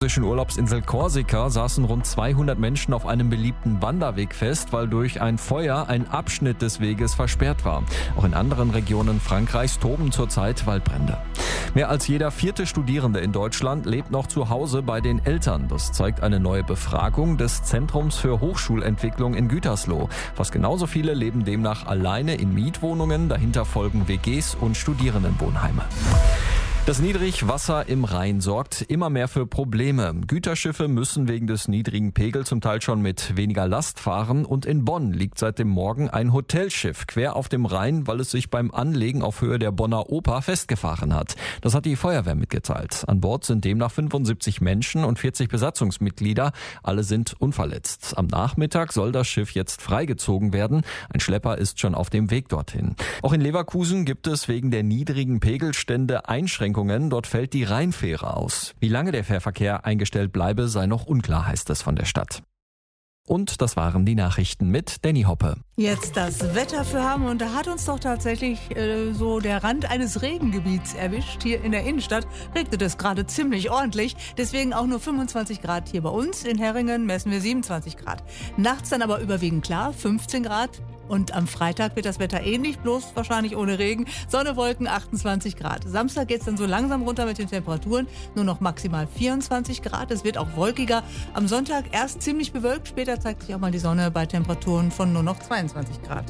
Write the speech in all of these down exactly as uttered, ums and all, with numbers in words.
italiener-französischen Urlaubsinsel Korsika saßen rund zweihundert Menschen auf einem beliebten Wanderweg fest, weil durch ein Feuer ein Abschnitt des Weges versperrt war. Auch in anderen Regionen Frankreichs toben zurzeit Waldbrände. Mehr als jeder vierte Studierende in Deutschland lebt noch zu Hause bei den Eltern. Das zeigt eine neue Befragung des Zentrums für Hochschulentwicklung in Gütersloh. Fast genauso viele leben demnach alleine in Mietwohnungen. Dahinter folgen W Gs und Studierendenwohnheime. Das Niedrigwasser im Rhein sorgt immer mehr für Probleme. Güterschiffe müssen wegen des niedrigen Pegels zum Teil schon mit weniger Last fahren. Und in Bonn liegt seit dem Morgen ein Hotelschiff quer auf dem Rhein, weil es sich beim Anlegen auf Höhe der Bonner Oper festgefahren hat. Das hat die Feuerwehr mitgeteilt. An Bord sind demnach fünfundsiebzig Menschen und vierzig Besatzungsmitglieder. Alle sind unverletzt. Am Nachmittag soll das Schiff jetzt freigezogen werden. Ein Schlepper ist schon auf dem Weg dorthin. Auch in Leverkusen gibt es wegen der niedrigen Pegelstände Einschränkungen. Dort fällt die Rheinfähre aus. Wie lange der Fährverkehr eingestellt bleibe, sei noch unklar, heißt es von der Stadt. Und das waren die Nachrichten mit Danny Hoppe. Jetzt das Wetter für Hamm, und da hat uns doch tatsächlich äh, so der Rand eines Regengebiets erwischt. Hier in der Innenstadt regnet es gerade ziemlich ordentlich, deswegen auch nur fünfundzwanzig Grad hier bei uns. In Herringen messen wir siebenundzwanzig Grad. Nachts dann aber überwiegend klar, fünfzehn Grad. Und am Freitag wird das Wetter ähnlich, bloß wahrscheinlich ohne Regen. Sonne, Wolken, achtundzwanzig Grad. Samstag geht es dann so langsam runter mit den Temperaturen. Nur noch maximal vierundzwanzig Grad. Es wird auch wolkiger. Am Sonntag erst ziemlich bewölkt. Später zeigt sich auch mal die Sonne bei Temperaturen von nur noch zweiundzwanzig Grad.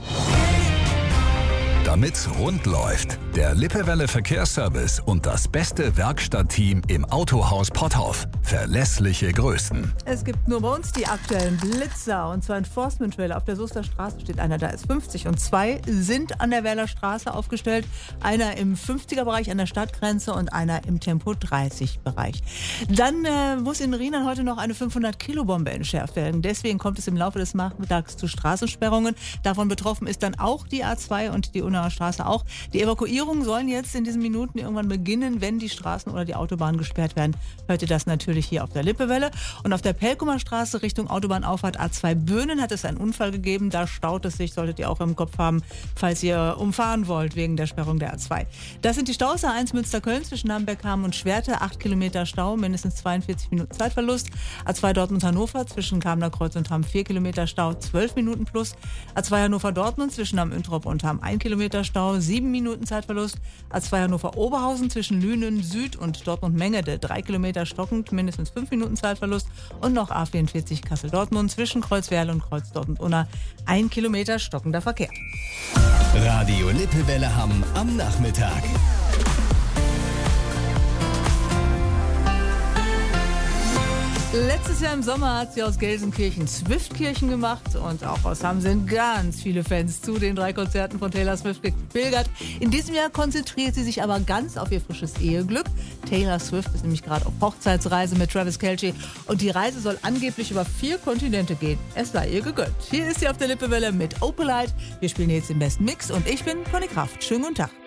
Damit's rund läuft, der Lippewelle Verkehrsservice und das beste Werkstattteam im Autohaus Potthoff. Verlässliche Größen. Es gibt nur bei uns die aktuellen Blitzer, und zwar in Forstmann-Trailer. Auf der Soester Straße steht einer, da ist fünfzig, und zwei sind an der Werler Straße aufgestellt. Einer im fünfziger-Bereich an der Stadtgrenze und einer im Tempo dreißig-Bereich. Dann äh, muss in Rheinland heute noch eine fünfhundert-Kilo-Bombe entschärft werden. Deswegen kommt es im Laufe des Nachmittags zu Straßensperrungen. Davon betroffen ist dann auch die A zwei und die Unnaer Straße auch. Die Evakuierungen sollen jetzt in diesen Minuten irgendwann beginnen, wenn die Straßen oder die Autobahnen gesperrt werden. Hört ihr das natürlich hier auf der Lippewelle. Und auf der Pelkumer Straße Richtung Autobahnauffahrt A zwei Böhnen hat es einen Unfall gegeben. Da staut es sich, solltet ihr auch im Kopf haben, falls ihr umfahren wollt wegen der Sperrung der A zwei. Das sind die Staus: A eins Münster-Köln zwischen Naumberg-Hamm und Schwerte, acht Kilometer Stau, mindestens zweiundvierzig Minuten Zeitverlust. A zwei Dortmund-Hannover zwischen Kamener Kreuz und Hamm, vier Kilometer Stau, zwölf Minuten plus. A zwei Hannover-Dortmund zwischen Hamm-Üntrop und Hamm, ein Kilometer Stau, sieben Minuten Zeitverlust. A zwei Hannover-Oberhausen zwischen Lünen Süd und Dortmund-Mengede, drei Kilometer stockend, mindestens fünf Minuten Zeitverlust. Und noch A vierundvierzig Kassel-Dortmund zwischen Kreuzwerl und Kreuz-Dortmund-Unna, ein Kilometer stockender Verkehr. Radio Lippewelle Hamm am Nachmittag. Letztes Jahr im Sommer hat sie aus Gelsenkirchen Swift-Kirchen gemacht, und auch aus Hamm sind ganz viele Fans zu den drei Konzerten von Taylor Swift gepilgert. In diesem Jahr konzentriert sie sich aber ganz auf ihr frisches Eheglück. Taylor Swift ist nämlich gerade auf Hochzeitsreise mit Travis Kelce, und die Reise soll angeblich über vier Kontinente gehen. Es sei ihr gegönnt. Hier ist sie auf der Lippewelle mit Opalite. Wir spielen jetzt den besten Mix, und ich bin Conny Kraft. Schönen guten Tag.